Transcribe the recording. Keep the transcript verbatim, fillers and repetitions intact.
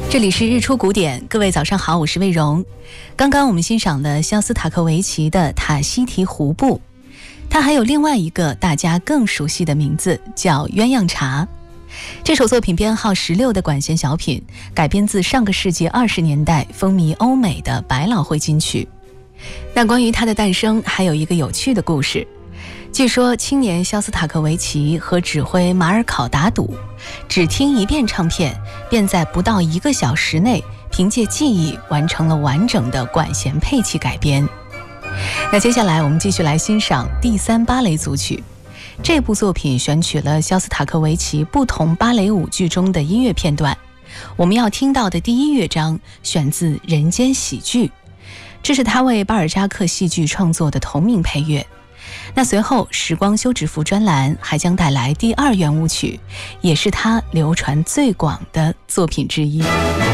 这里是日出古典，各位早上好，我是魏荣。刚刚我们欣赏了肖斯塔科维奇的塔西提胡布，它还有另外一个大家更熟悉的名字，叫鸳鸯茶。这首作品编号十六的管弦小品，改编自上个世纪二十年代风靡欧美的百老汇金曲。那关于它的诞生，还有一个有趣的故事。据说青年肖斯塔科维奇和指挥马尔考达赌只听一遍唱片，便在不到一个小时内凭借记忆完成了完整的管弦配器改编。那接下来我们继续来欣赏第三芭蕾组曲。这部作品选取了肖斯塔科维奇不同芭蕾舞剧中的音乐片段。我们要听到的第一乐章选自《人间喜剧》，这是他为巴尔扎克戏剧创作的同名配乐。那随后时光休止符专栏还将带来第二圆舞曲，也是他流传最广的作品之一。